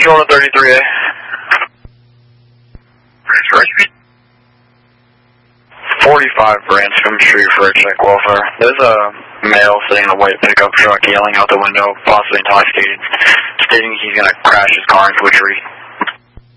going to 33A. 45 Branscombe Street for a check welfare. There's a male sitting in a white pickup truck yelling out the window, possibly intoxicated, stating he's going to crash his car into a tree.